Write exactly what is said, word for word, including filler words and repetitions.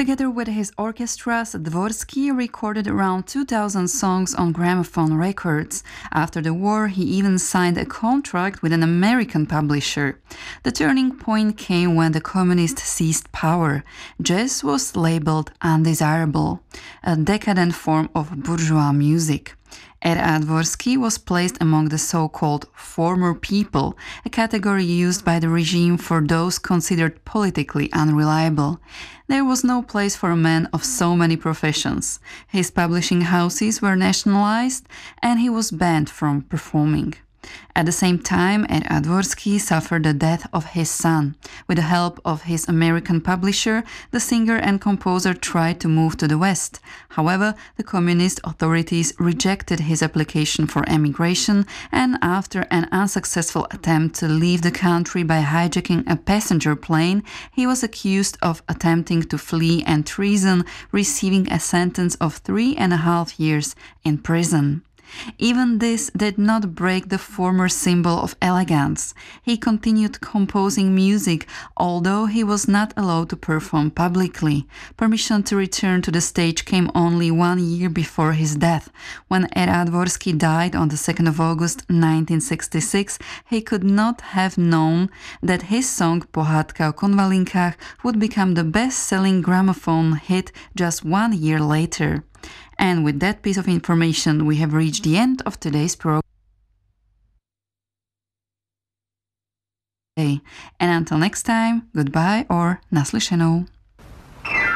Together with his orchestras, Dvorsky recorded around two thousand songs on gramophone records. After the war, he even signed a contract with an American publisher. The turning point came when the communists seized power. Jazz was labeled undesirable, a decadent form of bourgeois music. R A. Dvorsky was placed among the so-called former people, a category used by the regime for those considered politically unreliable. There was no place for a man of so many professions. His publishing houses were nationalized, and he was banned from performing. At the same time, R A. Dvorsky suffered the death of his son. With the help of his American publisher, the singer and composer tried to move to the West. However, the communist authorities rejected his application for emigration, and after an unsuccessful attempt to leave the country by hijacking a passenger plane, he was accused of attempting to flee and treason, receiving a sentence of three and a half years in prison. Even this did not break the former symbol of elegance. He continued composing music, although he was not allowed to perform publicly. Permission to return to the stage came only one year before his death. When R A. Dvorsky died on the second of August nineteen sixty-six, he could not have known that his song Pohádka o konvalinkách would become the best-selling gramophone hit just one year later. And with that piece of information, we have reached the end of today's program. And until next time, goodbye or naslyšenou.